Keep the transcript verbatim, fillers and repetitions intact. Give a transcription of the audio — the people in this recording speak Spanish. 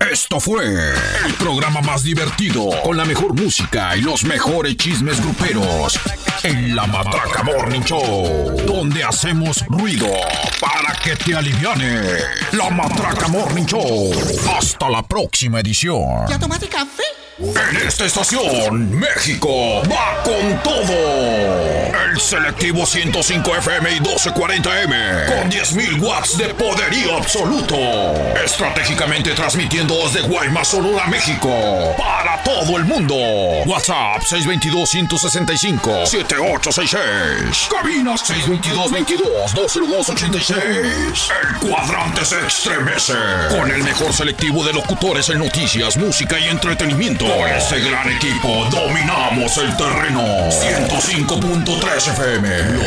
Esto fue el programa más divertido, con la mejor música y los mejores chismes gruperos, en La Matraca Morning Show, donde hacemos ruido para que te aliviane. La Matraca Morning Show. Hasta la próxima edición. ¿Ya tomaste café? En esta estación, México va con todo. El selectivo ciento cinco F M y doce cuarenta M, con diez mil watts de poderío absoluto. Estratégicamente transmitiendo desde Guaymas, Sonora, México, para todo el mundo. WhatsApp seis dos dos, uno seis cinco, siete ocho seis seis. Cabina seis dos dos, veintidós, dos cero dos, ochenta y seis. El cuadrante se estremece con el mejor selectivo de locutores en noticias, música y entretenimiento. Con este gran equipo dominamos el terreno. ciento cinco punto tres F M,